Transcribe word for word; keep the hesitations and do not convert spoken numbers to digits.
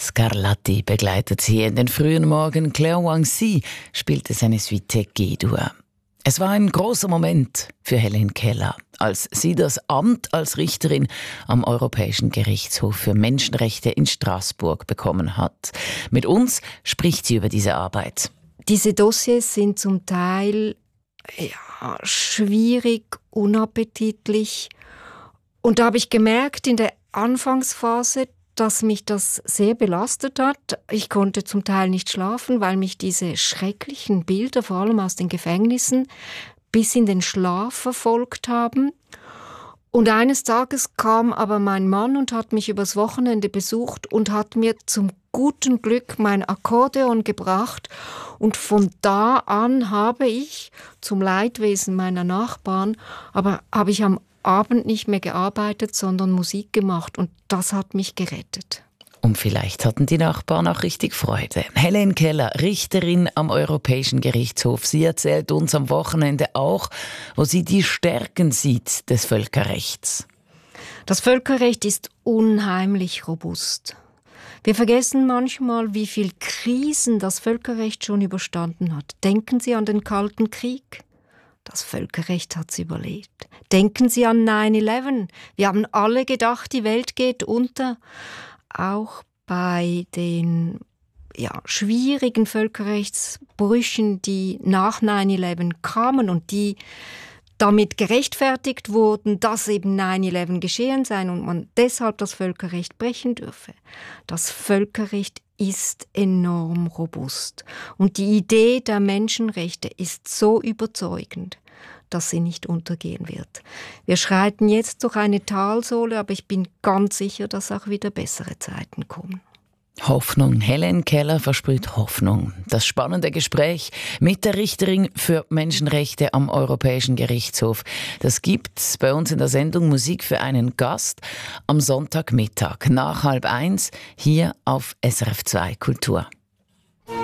Scarlatti begleitet sie in den frühen Morgen. Claire Wang-Si spielte seine Suite G-Dur. Es war ein großer Moment für Helen Keller, als sie das Amt als Richterin am Europäischen Gerichtshof für Menschenrechte in Straßburg bekommen hat. Mit uns spricht sie über diese Arbeit. Diese Dossiers sind zum Teil ja, schwierig, unappetitlich. Und da habe ich gemerkt in der Anfangsphase, dass mich das sehr belastet hat. Ich konnte zum Teil nicht schlafen, weil mich diese schrecklichen Bilder, vor allem aus den Gefängnissen, bis in den Schlaf verfolgt haben. Und eines Tages kam aber mein Mann und hat mich übers Wochenende besucht und hat mir zum guten Glück mein Akkordeon gebracht. Und von da an habe ich, zum Leidwesen meiner Nachbarn, aber habe ich am Abend nicht mehr gearbeitet, sondern Musik gemacht. Und das hat mich gerettet. Und vielleicht hatten die Nachbarn auch richtig Freude. Helen Keller, Richterin am Europäischen Gerichtshof. Sie erzählt uns am Wochenende auch, wo sie die Stärken sieht des Völkerrechts. Das Völkerrecht ist unheimlich robust. Wir vergessen manchmal, wie viele Krisen das Völkerrecht schon überstanden hat. Denken Sie an den Kalten Krieg. Das Völkerrecht hat es überlebt. Denken Sie an neun elf. Wir haben alle gedacht, die Welt geht unter. Auch bei den ja, schwierigen Völkerrechtsbrüchen, die nach neun elf kamen und die damit gerechtfertigt wurden, dass eben neun elf geschehen sei und man deshalb das Völkerrecht brechen dürfe. Das Völkerrecht ist enorm robust. Und die Idee der Menschenrechte ist so überzeugend, dass sie nicht untergehen wird. Wir schreiten jetzt durch eine Talsohle, aber ich bin ganz sicher, dass auch wieder bessere Zeiten kommen. Hoffnung. Helen Keller versprüht Hoffnung. Das spannende Gespräch mit der Richterin für Menschenrechte am Europäischen Gerichtshof, das gibt's bei uns in der Sendung Musik für einen Gast am Sonntagmittag nach halb eins hier auf S R F zwei Kultur.